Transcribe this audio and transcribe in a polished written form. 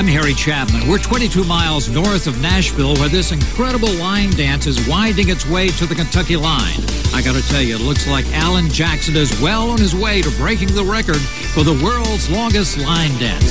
I'm Harry Chapman. We're 22 miles north of Nashville, where this incredible line dance is winding its way to the Kentucky line. I got to tell you, it looks like Alan Jackson is well on his way to breaking the record for the world's longest line dance.